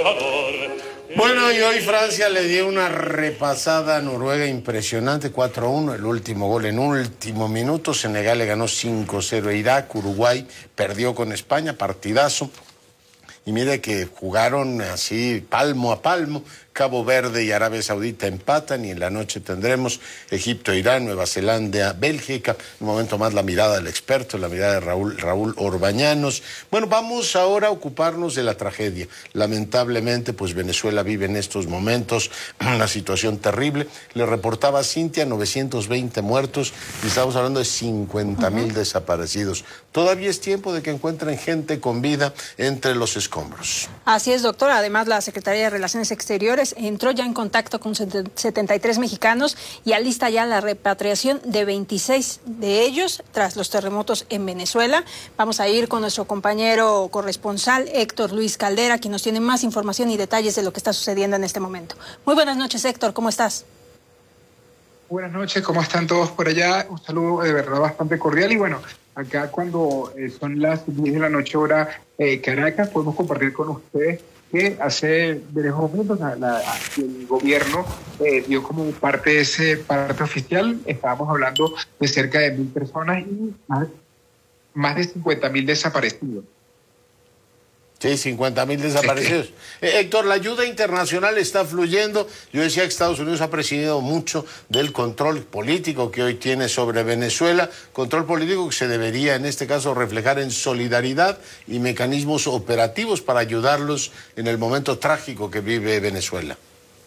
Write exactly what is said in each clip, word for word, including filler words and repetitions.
Bueno, y hoy Francia le dio una repasada a Noruega impresionante, cuatro a uno, el último gol en último minuto. Senegal le ganó cinco cero a Irak, Uruguay perdió con España, partidazo. Y mire que jugaron así palmo a palmo. Cabo Verde y Arabia Saudita empatan y en la noche tendremos Egipto, Irán, Nueva Zelanda, Bélgica. Un momento más la mirada del experto, la mirada de Raúl, Raúl Orbañanos. Bueno, vamos ahora a ocuparnos de la tragedia. Lamentablemente, pues Venezuela vive en estos momentos una situación terrible. Le reportaba a Cintia novecientos veinte muertos y estamos hablando de cincuenta mil uh-huh. desaparecidos. Todavía es tiempo de que encuentren gente con vida entre los escombros. Así es, doctor. Además, la Secretaría de Relaciones Exteriores entró ya en contacto con setenta y tres mexicanos y alista ya la repatriación de veintiséis de ellos tras los terremotos en Venezuela. Vamos a ir con nuestro compañero corresponsal Héctor Luis Caldera, quien nos tiene más información y detalles de lo que está sucediendo en este momento. Muy buenas noches, Héctor, ¿cómo estás? Buenas noches, ¿cómo están todos por allá? Un saludo de verdad bastante cordial y bueno, acá cuando eh, son las diez de la noche hora eh, Caracas, podemos compartir con ustedes que hace varios momentos la, la, el gobierno eh, dio como parte de ese parte oficial. Estábamos hablando de cerca de mil personas y más, más de cincuenta mil desaparecidos. Sí, cincuenta mil desaparecidos. Eh, Héctor, la ayuda internacional está fluyendo. Yo decía que Estados Unidos ha presidido mucho del control político que hoy tiene sobre Venezuela, control político que se debería en este caso reflejar en solidaridad y mecanismos operativos para ayudarlos en el momento trágico que vive Venezuela.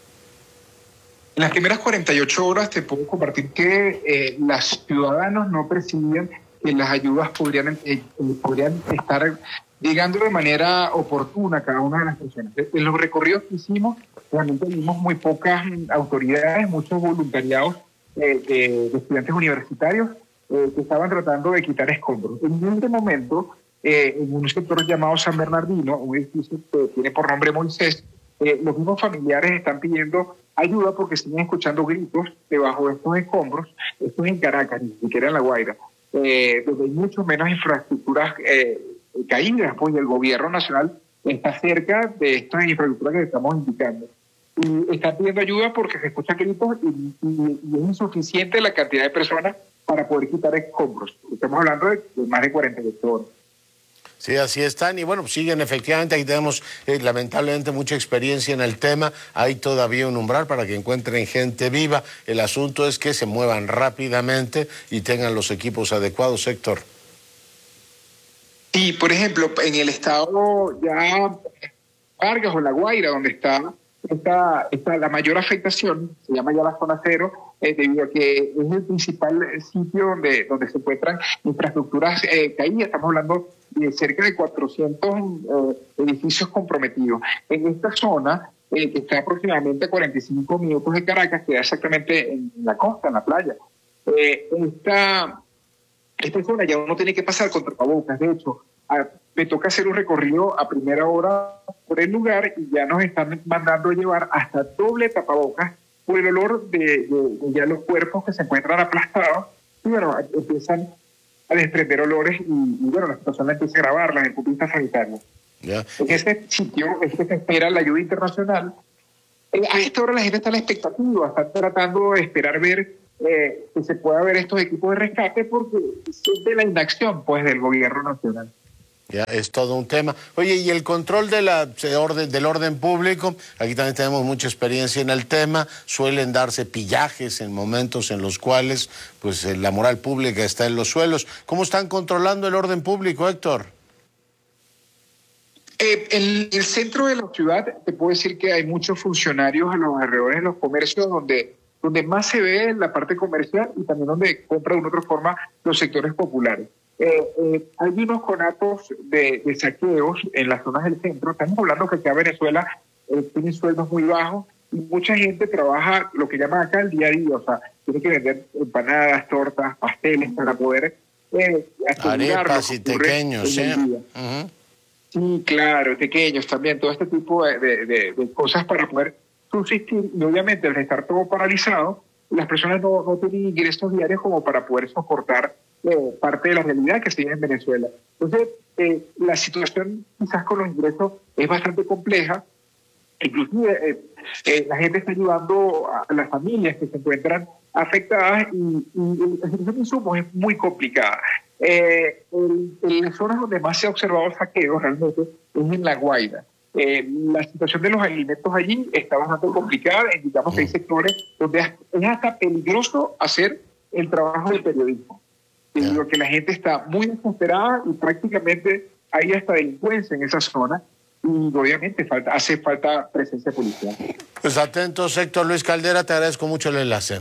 En las primeras cuarenta y ocho horas te puedo compartir que eh, los ciudadanos no percibían que las ayudas podrían, eh, podrían estar llegando de manera oportuna a cada una de las personas. En los recorridos que hicimos, realmente vimos muy pocas autoridades, muchos voluntariados eh, de, de estudiantes universitarios eh, que estaban tratando de quitar escombros. En este momento, eh, en un sector llamado San Bernardino, un edificio que tiene por nombre Moisés, eh, los mismos familiares están pidiendo ayuda porque siguen escuchando gritos debajo de estos escombros. Esto es en Caracas, ni siquiera en La Guaira, eh, donde hay mucho menos infraestructuras eh, caídas, pues el gobierno nacional está cerca de estas infraestructuras que estamos indicando. Y están pidiendo ayuda porque se escuchan gritos y, y, y es insuficiente la cantidad de personas para poder quitar escombros. Estamos hablando de, de más de cuarenta y ocho horas. Sí, así están. Y bueno, siguen efectivamente. Ahí tenemos eh, lamentablemente mucha experiencia en el tema. Hay todavía un umbral para que encuentren gente viva. El asunto es que se muevan rápidamente y tengan los equipos adecuados, Héctor. Y, por ejemplo, en el estado ya Vargas o La Guaira, donde está, está, está la mayor afectación, se llama ya la zona cero, eh, debido a que es el principal sitio donde, donde se encuentran infraestructuras eh, caídas. Estamos hablando de cerca de cuatrocientos eh, edificios comprometidos. En esta zona, eh, que está aproximadamente a cuarenta y cinco minutos de Caracas, queda exactamente en la costa, en la playa. Eh, esta... Esta zona ya uno tiene que pasar con tapabocas. De hecho, a, me toca hacer un recorrido a primera hora por el lugar y ya nos están mandando a llevar hasta doble tapabocas por el olor de, de, de ya los cuerpos que se encuentran aplastados. Y bueno, empiezan a desprender olores y, y bueno, la situación empieza a grabarlas en punto de vista sanitario. Yeah. En este sitio es que se espera la ayuda internacional. Eh, a esta hora la gente está en la expectativa, están tratando de esperar ver Eh, que se pueda ver estos equipos de rescate porque es de la inacción pues del gobierno nacional. Ya es todo un tema. Oye, y el control de la, de orden, del orden público, aquí también tenemos mucha experiencia en el tema, suelen darse pillajes en momentos en los cuales pues la moral pública está en los suelos. ¿Cómo están controlando el orden público, Héctor? Eh, en el centro de la ciudad te puedo decir que hay muchos funcionarios a los alrededores de los comercios donde donde más se ve la parte comercial y también donde compra de una otra forma los sectores populares. Eh, eh, hay unos conatos de, de saqueos en las zonas del centro. Estamos hablando que acá Venezuela eh, tiene sueldos muy bajos y mucha gente trabaja lo que llaman acá el día a día, o sea, tiene que vender empanadas, tortas, pasteles para poder eh, arepas y pequeños, ¿sí? Uh-huh. Sí, claro, pequeños también, todo este tipo de, de, de, de cosas para poder subsistir, y obviamente al estar todo paralizado, las personas no, no tienen ingresos diarios como para poder soportar eh, parte de la realidad que se vive en Venezuela. Entonces, eh, la situación quizás con los ingresos es bastante compleja, Inclusive eh, eh, la gente está ayudando a las familias que se encuentran afectadas y, y la situación de insumos es muy complicada. Eh, el, en las zonas donde más se ha observado saqueos realmente es en La Guaira. Eh, la situación de los alimentos allí está bastante complicada. Indicamos que hay sectores donde es hasta peligroso hacer el trabajo del periodismo. Yeah. Lo que la gente está muy desesperada y prácticamente hay hasta delincuencia en esa zona. Y obviamente falta, hace falta presencia policial. Pues atentos, Héctor Luis Caldera, te agradezco mucho el enlace.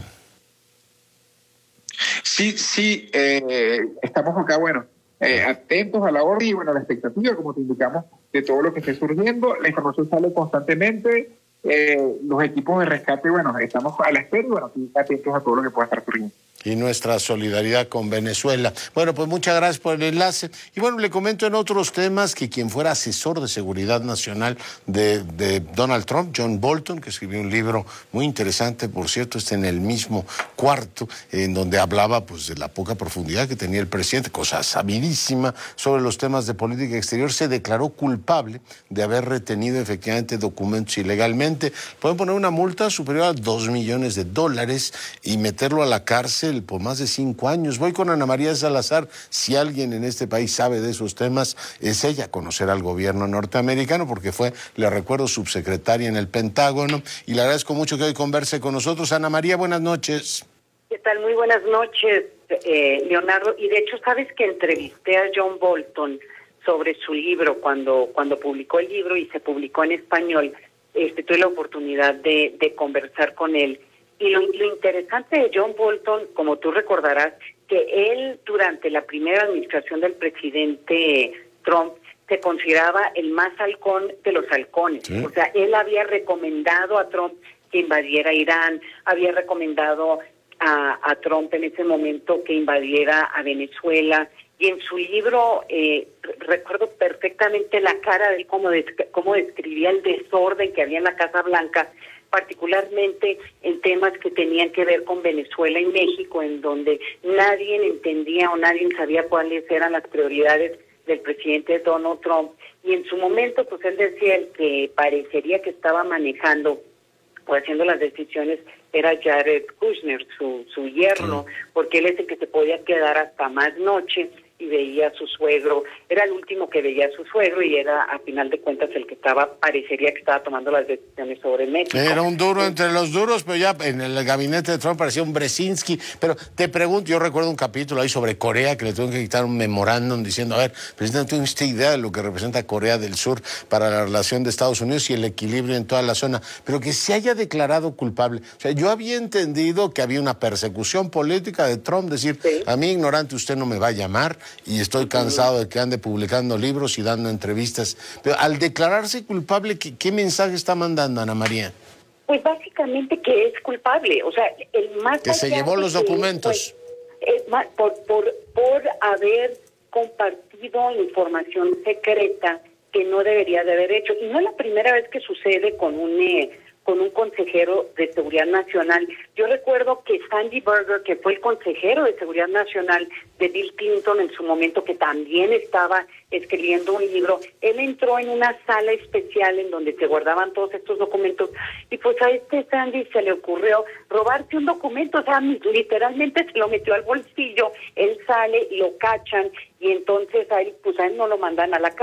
Sí, sí, eh, estamos acá, bueno, eh, atentos a la orden y, bueno, a la expectativa, como te indicamos, de todo lo que esté surgiendo. La información sale constantemente, eh, los equipos de rescate, bueno, estamos a la espera y, bueno, atentos a todo lo que pueda estar surgiendo. Y nuestra solidaridad con Venezuela. Bueno, pues muchas gracias por el enlace. Y bueno, le comento en otros temas que quien fuera asesor de seguridad nacional de, de Donald Trump, John Bolton, que escribió un libro muy interesante, por cierto, está en el mismo cuarto, en donde hablaba pues de la poca profundidad que tenía el presidente, cosa sabidísima sobre los temas de política exterior, se declaró culpable de haber retenido efectivamente documentos ilegalmente. Pueden poner una multa superior a dos millones de dólares y meterlo a la cárcel por más de cinco años. Voy con Ana María Salazar. Si alguien en este país sabe de esos temas, es ella, conocer al gobierno norteamericano, porque fue, le recuerdo, subsecretaria en el Pentágono, y le agradezco mucho que hoy converse con nosotros. Ana María, buenas noches. ¿Qué tal? Muy buenas noches, eh, Leonardo. Y de hecho, sabes que entrevisté a John Bolton sobre su libro, cuando, cuando publicó el libro y se publicó en español. Este, tuve la oportunidad de, de conversar con él. Y lo, lo interesante de John Bolton, como tú recordarás, que él durante la primera administración del presidente Trump se consideraba el más halcón de los halcones. Sí. O sea, él había recomendado a Trump que invadiera Irán, había recomendado a, a Trump en ese momento que invadiera a Venezuela. Y en su libro eh, recuerdo perfectamente la cara de él, cómo, des, cómo describía el desorden que había en la Casa Blanca, particularmente en temas que tenían que ver con Venezuela y México, en donde nadie entendía o nadie sabía cuáles eran las prioridades del presidente Donald Trump. Y en su momento, pues él decía el que parecería que estaba manejando o haciendo las decisiones era Jared Kushner, su, su yerno, porque él es el que se podía quedar hasta más noche y veía a su suegro, era el último que veía a su suegro y era a final de cuentas el que estaba, parecería que estaba tomando las decisiones sobre México. Era un duro entre los duros, pero ya en el gabinete de Trump parecía un Brzezinski. Pero te pregunto, yo recuerdo un capítulo ahí sobre Corea que le tuvieron que quitar un memorándum diciendo, a ver, presidente, ¿no tiene idea de lo que representa Corea del Sur para la relación de Estados Unidos y el equilibrio en toda la zona? Pero que se haya declarado culpable. O sea, yo había entendido que había una persecución política de Trump, decir, sí, a mí ignorante usted no me va a llamar, y estoy cansado de que ande publicando libros y dando entrevistas. Pero al declararse culpable, ¿qué, qué mensaje está mandando, Ana María? Pues básicamente que es culpable, o sea, el más que se llevó los documentos. Pues, es más, por, por, por haber compartido información secreta que no debería de haber hecho. Y no es la primera vez que sucede con un... Eh, con un consejero de Seguridad Nacional. Yo recuerdo que Sandy Berger, que fue el consejero de Seguridad Nacional de Bill Clinton en su momento, que también estaba escribiendo un libro, él entró en una sala especial en donde se guardaban todos estos documentos y pues a este Sandy se le ocurrió robarse un documento, o sea, literalmente se lo metió al bolsillo, él sale, lo cachan y entonces a él, pues a él no lo mandan a la cárcel.